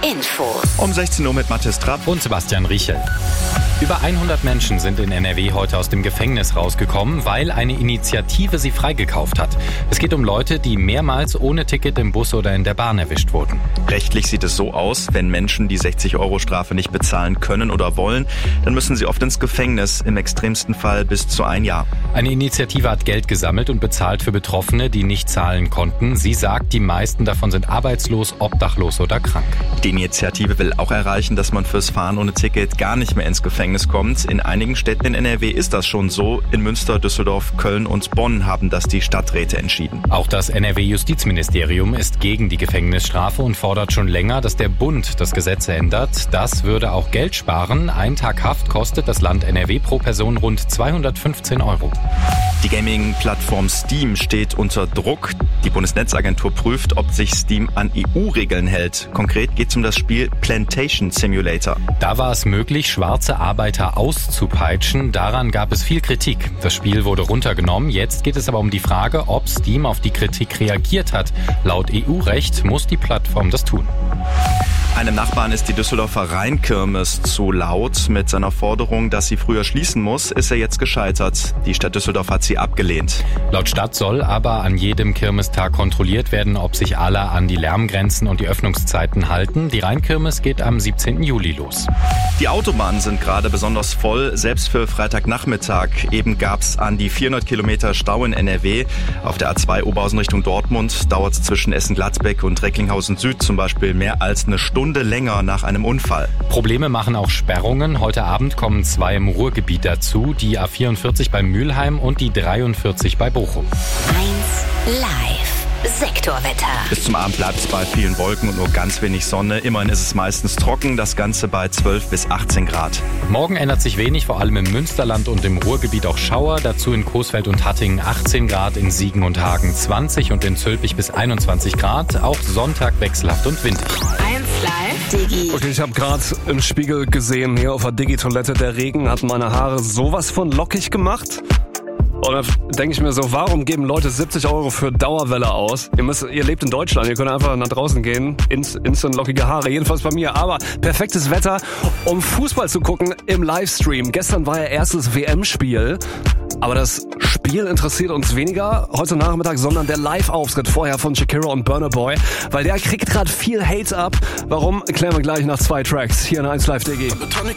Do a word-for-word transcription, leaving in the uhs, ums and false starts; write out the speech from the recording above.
Infos. Um sechzehn Uhr mit Mathis Trapp und Sebastian Riechel. Über hundert Menschen sind in N R W heute aus dem Gefängnis rausgekommen, weil eine Initiative sie freigekauft hat. Es geht um Leute, die mehrmals ohne Ticket im Bus oder in der Bahn erwischt wurden. Rechtlich sieht es so aus, wenn Menschen die sechzig Euro Strafe nicht bezahlen können oder wollen, dann müssen sie oft ins Gefängnis, im extremsten Fall bis zu ein Jahr. Eine Initiative hat Geld gesammelt und bezahlt für Betroffene, die nicht zahlen konnten. Sie sagt, die meisten davon sind arbeitslos, obdachlos oder krank. Die Initiative will auch erreichen, dass man fürs Fahren ohne Ticket gar nicht mehr ins Gefängnis kommt. In einigen Städten in N R W ist das schon so. In Münster, Düsseldorf, Köln und Bonn haben das die Stadträte entschieden. Auch das N R W-Justizministerium ist gegen die Gefängnisstrafe und fordert schon länger, dass der Bund das Gesetz ändert. Das würde auch Geld sparen. Ein Tag Haft kostet das Land N R W pro Person rund zweihundertfünfzehn Euro. Die Gaming-Plattform Steam steht unter Druck. Die Bundesnetzagentur prüft, ob sich Steam an E U-Regeln hält. Konkret geht es um das Spiel Plantation Simulator. Da war es möglich, schwarze Arbeiter auszupeitschen. Daran gab es viel Kritik. Das Spiel wurde runtergenommen. Jetzt geht es aber um die Frage, ob Steam auf die Kritik reagiert hat. Laut E U-Recht muss die Plattform das tun. Einem Nachbarn ist die Düsseldorfer Rheinkirmes zu laut. Mit seiner Forderung, dass sie früher schließen muss, ist er jetzt gescheitert. Die Stadt Düsseldorf hat sie abgelehnt. Laut Stadt soll aber an jedem Kirmestag kontrolliert werden, ob sich alle an die Lärmgrenzen und die Öffnungszeiten halten. Die Rheinkirmes geht am siebzehnten Juli los. Die Autobahnen sind gerade besonders voll, selbst für Freitagnachmittag. Eben gab es an die vierhundert Kilometer Stau in N R W. Auf der A zwei Oberhausen Richtung Dortmund dauert es zwischen Essen-Gladbeck und Recklinghausen Süd zum Beispiel mehr als eine Stunde länger nach einem Unfall. Probleme machen auch Sperrungen. Heute Abend kommen zwei im Ruhrgebiet dazu, die A vierundvierzig bei Mülheim und die dreiundvierzig bei Bochum. eins Live. Sektorwetter. Bis zum Abend bleibt es bei vielen Wolken und nur ganz wenig Sonne. Immerhin ist es meistens trocken, das Ganze bei zwölf bis achtzehn Grad. Morgen ändert sich wenig, vor allem im Münsterland und im Ruhrgebiet auch Schauer. Dazu in Coesfeld und Hattingen achtzehn Grad, in Siegen und Hagen zwanzig und in Zülpich bis einundzwanzig Grad. Auch Sonntag wechselhaft und windig. eins Live Digi. Okay, ich habe gerade im Spiegel gesehen, hier auf der Digi-Toilette, der Regen hat meine Haare sowas von lockig gemacht. Und da denke ich mir so, warum geben Leute siebzig Euro für Dauerwelle aus? Ihr müsst, ihr lebt in Deutschland, ihr könnt einfach nach draußen gehen, ins, instant lockige Haare, jedenfalls bei mir. Aber perfektes Wetter, um Fußball zu gucken im Livestream. Gestern war ja erstes W M-Spiel, aber das Spiel interessiert uns weniger heute Nachmittag, sondern der Live-Auftritt vorher von Shakira und Burna Boy, weil der kriegt gerade viel Hate ab. Warum, klären wir gleich nach zwei Tracks hier in eins Live Digi.